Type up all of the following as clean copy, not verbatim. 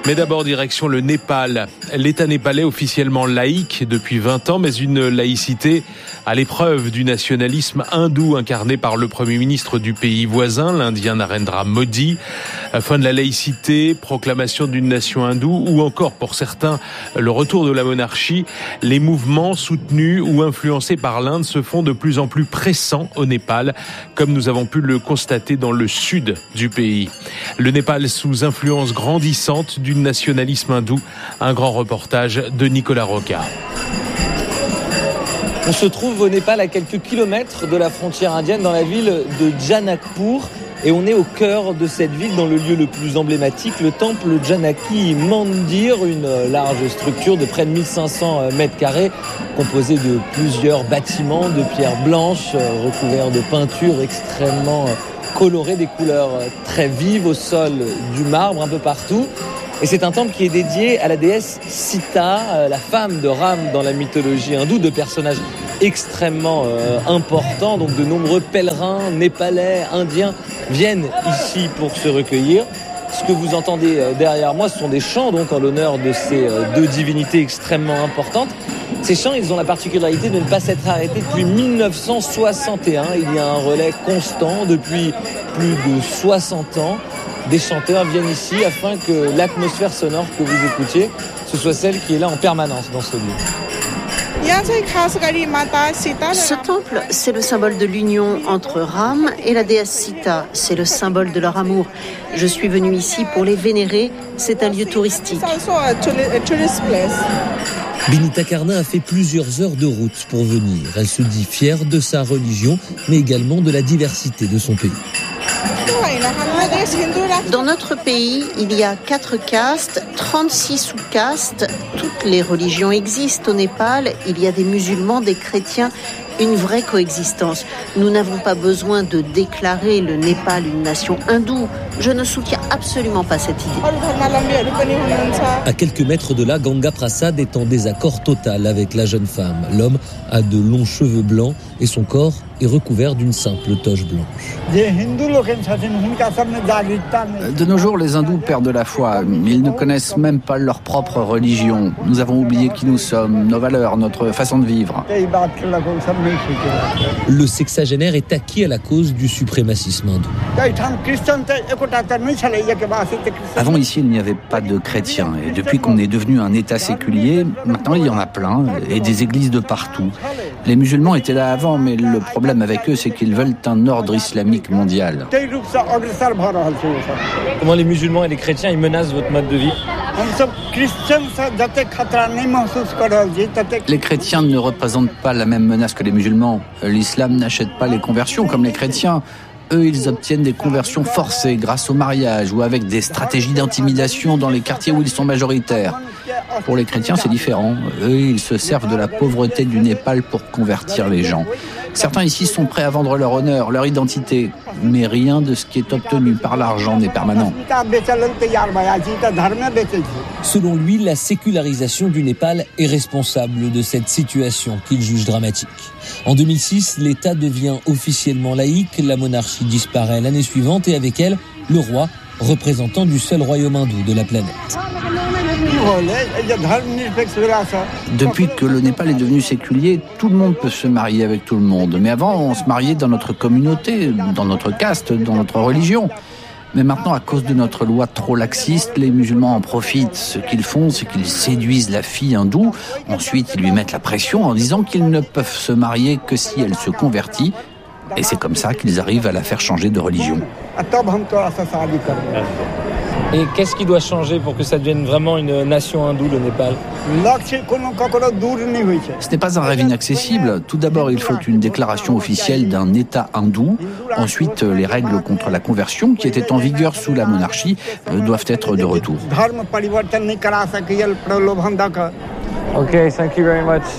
Mais d'abord, direction le Népal. L'État népalais officiellement laïque depuis 20 ans, mais une laïcité à l'épreuve du nationalisme hindou incarné par le Premier ministre du pays voisin, l'Indien Narendra Modi. Fin de la laïcité, proclamation d'une nation hindoue ou encore, pour certains, le retour de la monarchie. Les mouvements soutenus ou influencés par l'Inde se font de plus en plus pressants au Népal, comme nous avons pu le constater dans le sud du pays. Le Népal sous influence grandissante du nationalisme hindou. Un grand reportage de Nicolas Roca. On se trouve au Népal à quelques kilomètres de la frontière indienne dans la ville de Janakpur et on est au cœur de cette ville dans le lieu le plus emblématique, le temple Janaki Mandir, une large structure de près de 1500 mètres carrés composée de plusieurs bâtiments de pierre blanche recouverts de peintures extrêmement colorées, des couleurs très vives au sol, du marbre un peu partout. Et c'est un temple qui est dédié à la déesse Sita, la femme de Ram dans la mythologie hindoue, de personnages extrêmement importants. Donc de nombreux pèlerins népalais, indiens viennent ici pour se recueillir. Ce que vous entendez derrière moi, ce sont des chants donc en l'honneur de ces deux divinités extrêmement importantes. Ces chants, ils ont la particularité de ne pas s'être arrêtés depuis 1961. Il y a un relais constant depuis plus de 60 ans. Des chanteurs viennent ici afin que l'atmosphère sonore que vous écoutiez, ce soit celle qui est là en permanence dans ce lieu. Ce temple, c'est le symbole de l'union entre Ram et la déesse Sita. C'est le symbole de leur amour. Je suis venue ici pour les vénérer. C'est un lieu touristique. Binita Karna a fait plusieurs heures de route pour venir. Elle se dit fière de sa religion, mais également de la diversité de son pays. Dans notre pays, il y a 4 castes, 36 sous-castes. Toutes les religions existent au Népal. Il y a des musulmans, des chrétiens, une vraie coexistence. Nous n'avons pas besoin de déclarer le Népal une nation hindoue. Je ne soutiens absolument pas cette idée. À quelques mètres de là, Ganga Prasad est en désaccord total avec la jeune femme. L'homme a de longs cheveux blancs et son corps est recouvert d'une simple toge blanche. De nos jours, les hindous perdent la foi. Ils ne connaissent même pas leur propre religion. Nous avons oublié qui nous sommes, nos valeurs, notre façon de vivre. Le sexagénaire est acquis à la cause du suprémacisme hindou. Avant, ici, il n'y avait pas de chrétiens. Et depuis qu'on est devenu un État séculier, maintenant, il y en a plein, et des églises de partout. Les musulmans étaient là avant, mais le problème avec eux, c'est qu'ils veulent un ordre islamique mondial. Comment les musulmans et les chrétiens, ils menacent votre mode de vie ? Les chrétiens ne représentent pas la même menace que les musulmans. L'islam n'achète pas les conversions comme les chrétiens. Eux, ils obtiennent des conversions forcées grâce au mariage ou avec des stratégies d'intimidation dans les quartiers où ils sont majoritaires. Pour les chrétiens, c'est différent. Eux, ils se servent de la pauvreté du Népal pour convertir les gens. Certains ici sont prêts à vendre leur honneur, leur identité, mais rien de ce qui est obtenu par l'argent n'est permanent. Selon lui, la sécularisation du Népal est responsable de cette situation qu'il juge dramatique. En 2006, l'État devient officiellement laïque, la monarchie disparaît l'année suivante et avec elle, le roi, représentant du seul royaume hindou de la planète. Depuis que le Népal est devenu séculier, tout le monde peut se marier avec tout le monde. Mais avant, on se mariait dans notre communauté, dans notre caste, dans notre religion. Mais maintenant, à cause de notre loi trop laxiste, les musulmans en profitent. Ce qu'ils font, c'est qu'ils séduisent la fille hindoue. Ensuite, ils lui mettent la pression en disant qu'ils ne peuvent se marier que si elle se convertit. Et c'est comme ça qu'ils arrivent à la faire changer de religion. Et qu'est-ce qui doit changer pour que ça devienne vraiment une nation hindoue, le Népal ? Ce n'est pas un rêve inaccessible. Tout d'abord, il faut une déclaration officielle d'un État hindou. Ensuite, les règles contre la conversion, qui étaient en vigueur sous la monarchie, doivent être de retour. Ok, thank you very much.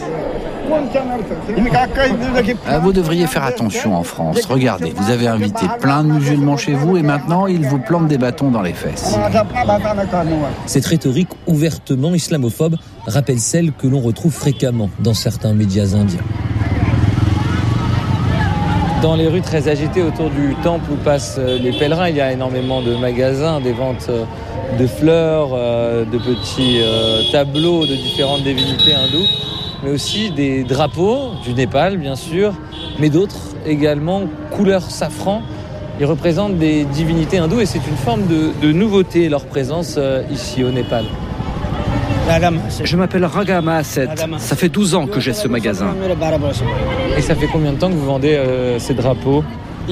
Vous devriez faire attention en France. Regardez, vous avez invité plein de musulmans chez vous et maintenant ils vous plantent des bâtons dans les fesses. Cette rhétorique ouvertement islamophobe rappelle celle que l'on retrouve fréquemment dans certains médias indiens. Dans les rues très agitées autour du temple où passent les pèlerins, il y a énormément de magasins, des ventes de fleurs, de petits tableaux de différentes divinités hindoues, mais aussi des drapeaux du Népal, bien sûr, mais d'autres également, couleur safran. Ils représentent des divinités hindoues et c'est une forme de nouveauté, leur présence ici au Népal. Je m'appelle Raga Mahaset. Ça fait 12 ans que j'ai ce magasin. Et ça fait combien de temps que vous vendez ces drapeaux ?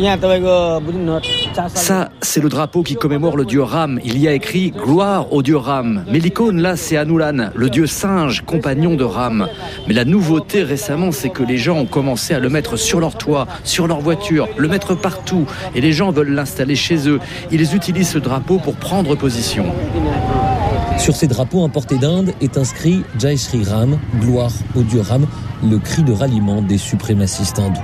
Ça, c'est le drapeau qui commémore le dieu Ram. Il y a écrit « Gloire au dieu Ram ». Mais l'icône, là, c'est Anulan, le dieu singe, compagnon de Ram. Mais la nouveauté récemment, c'est que les gens ont commencé à le mettre sur leur toit, sur leur voiture, le mettre partout. Et les gens veulent l'installer chez eux. Ils utilisent ce drapeau pour prendre position. Sur ces drapeaux importés d'Inde est inscrit « Jai Shri Ram », gloire au dieu Ram, le cri de ralliement des suprémacistes hindous.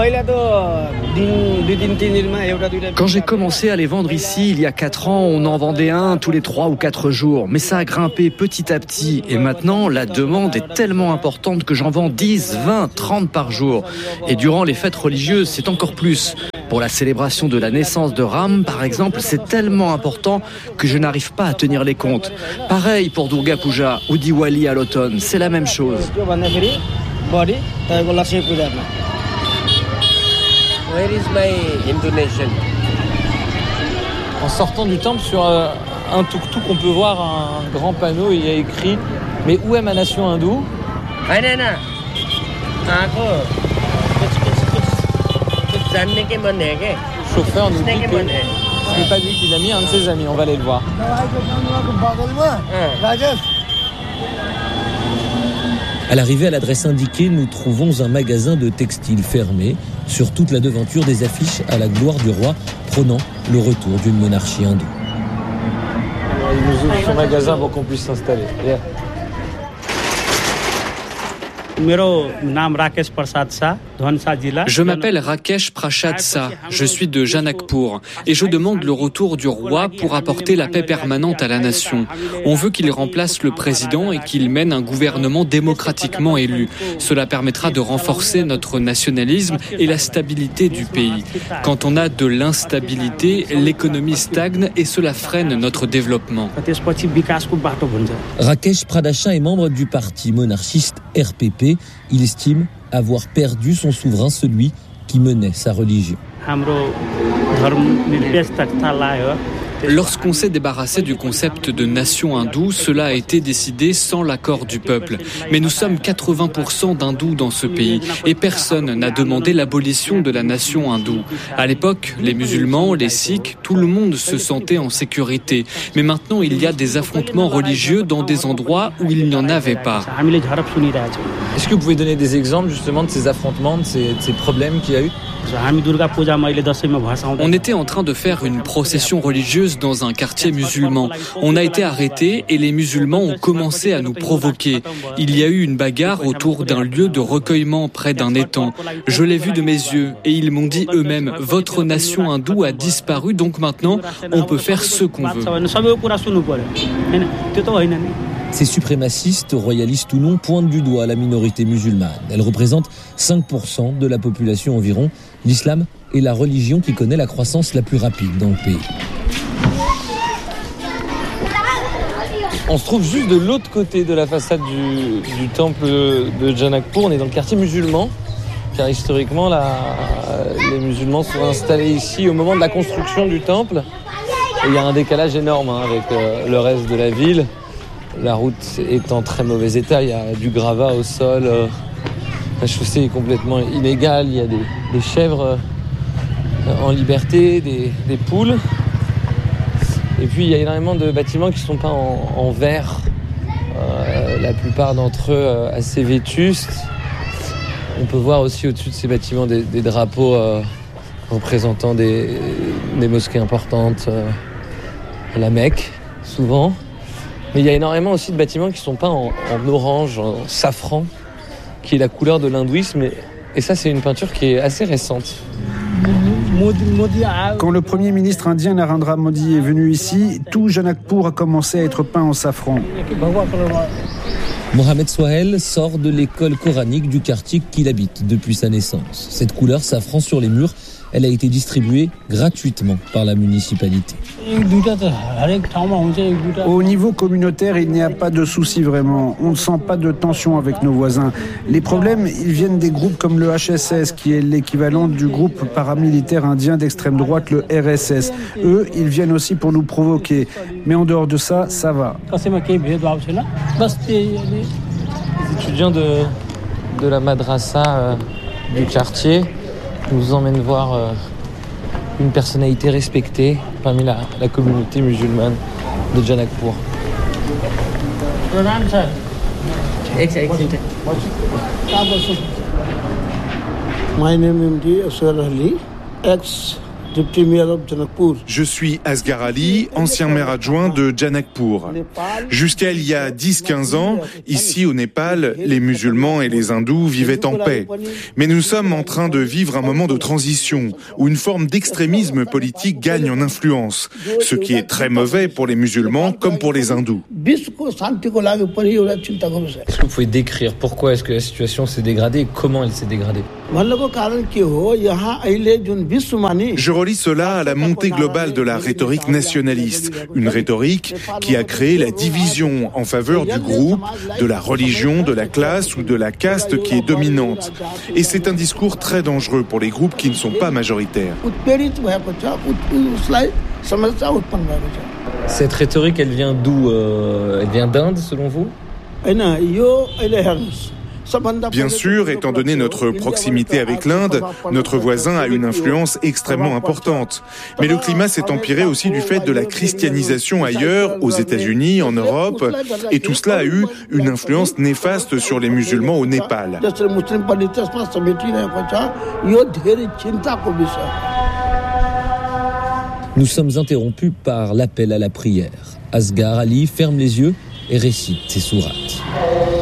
Quand j'ai commencé à les vendre ici, il y a 4 ans, on en vendait un tous les 3 ou 4 jours. Mais ça a grimpé petit à petit. Et maintenant, la demande est tellement importante que j'en vends 10, 20, 30 par jour. Et durant les fêtes religieuses, c'est encore plus. Pour la célébration de la naissance de Ram, par exemple, c'est tellement important que je n'arrive pas à tenir les comptes. Pareil pour Durga Puja ou Diwali à l'automne, c'est la même chose. Where is my Indonesian? En sortant du temple, sur un tuk-tuk, on peut voir un grand panneau, il y a écrit « Mais où est ma nation hindoue ?» Le chauffeur nous dit que ce n'est pas lui qui l'a mis, un de ses amis, on va aller le voir. À l'arrivée à l'adresse indiquée, nous trouvons un magasin de textiles fermé. Sur toute la devanture, des affiches à la gloire du roi, prônant le retour d'une monarchie hindoue. Il nous ouvre son magasin pour qu'on puisse s'installer. Yeah. Je m'appelle Rakesh Prasad Shah, je suis de Janakpur et je demande le retour du roi pour apporter la paix permanente à la nation. On veut qu'il remplace le président et qu'il mène un gouvernement démocratiquement élu. Cela permettra de renforcer notre nationalisme et la stabilité du pays. Quand on a de l'instabilité, l'économie stagne et cela freine notre développement. Rakesh Pradasha est membre du parti monarchiste RPP. Il estime avoir perdu son souverain, celui qui menait sa religion. Lorsqu'on s'est débarrassé du concept de nation hindoue, cela a été décidé sans l'accord du peuple. Mais nous sommes 80% d'hindous dans ce pays et personne n'a demandé l'abolition de la nation hindoue. À l'époque, les musulmans, les sikhs, tout le monde se sentait en sécurité. Mais maintenant, il y a des affrontements religieux dans des endroits où il n'y en avait pas. Est-ce que vous pouvez donner des exemples justement de ces affrontements, de ces problèmes qu'il y a eu ? On était en train de faire une procession religieuse dans un quartier musulman. On a été arrêtés et les musulmans ont commencé à nous provoquer. Il y a eu une bagarre autour d'un lieu de recueillement près d'un étang. Je l'ai vu de mes yeux et ils m'ont dit eux-mêmes « Votre nation hindoue a disparu, donc maintenant on peut faire ce qu'on veut ». Ces suprémacistes, royalistes ou non, pointent du doigt la minorité musulmane. Elle représente 5% de la population environ. L'islam est la religion qui connaît la croissance la plus rapide dans le pays. On se trouve juste de l'autre côté de la façade du temple de Janakpur. On est dans le quartier musulman, car historiquement, les musulmans sont installés ici au moment de la construction du temple. Et il y a un décalage énorme avec le reste de la ville. La route est en très mauvais état, il y a du gravat au sol, la chaussée est complètement inégale, il y a des chèvres en liberté, des poules. Et puis il y a énormément de bâtiments qui sont peints en vert, la plupart d'entre eux assez vétustes. On peut voir aussi au-dessus de ces bâtiments des drapeaux représentant des mosquées importantes, la Mecque souvent. Mais il y a énormément aussi de bâtiments qui sont peints en orange, en safran, qui est la couleur de l'hindouisme. Et ça, c'est une peinture qui est assez récente. Quand le Premier ministre indien Narendra Modi est venu ici, tout Janakpur a commencé à être peint en safran. Mohamed Souhail sort de l'école coranique du quartier qu'il habite depuis sa naissance. Cette couleur safran sur les murs, elle a été distribuée gratuitement par la municipalité. Au niveau communautaire, il n'y a pas de souci vraiment. On ne sent pas de tension avec nos voisins. Les problèmes, ils viennent des groupes comme le HSS, qui est l'équivalent du groupe paramilitaire indien d'extrême droite, le RSS. Eux, ils viennent aussi pour nous provoquer. Mais en dehors de ça, ça va. Les étudiants de la madrasa du quartier nous emmènent voir une personnalité respectée parmi la communauté musulmane de Janakpur. My name is MD Asghar Ali, ex-deputy mayor of Janakpur. Je suis Asghar Ali, ancien maire adjoint de Janakpur. Jusqu'à il y a 10-15 ans, ici au Népal, les musulmans et les hindous vivaient en paix. Mais nous sommes en train de vivre un moment de transition où une forme d'extrémisme politique gagne en influence, ce qui est très mauvais pour les musulmans comme pour les hindous. Est-ce que vous pouvez décrire pourquoi est-ce que la situation s'est dégradée et comment elle s'est dégradée? Je relie cela à la montée globale de la rhétorique nationaliste, une rhétorique qui a créé la division en faveur du groupe, de la religion, de la classe ou de la caste qui est dominante. Et c'est un discours très dangereux pour les groupes qui ne sont pas majoritaires. Cette rhétorique, elle vient d'où? Elle vient d'Inde, selon vous? Bien sûr, étant donné notre proximité avec l'Inde, notre voisin a une influence extrêmement importante. Mais le climat s'est empiré aussi du fait de la christianisation ailleurs, aux États-Unis, en Europe, et tout cela a eu une influence néfaste sur les musulmans au Népal. Nous sommes interrompus par l'appel à la prière. Asghar Ali ferme les yeux et récite ses sourates.